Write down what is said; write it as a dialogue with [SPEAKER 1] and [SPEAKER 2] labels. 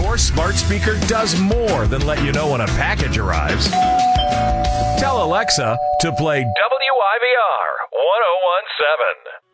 [SPEAKER 1] Your smart speaker does more than let you know when a package arrives. Tell Alexa to play WIVR 1017.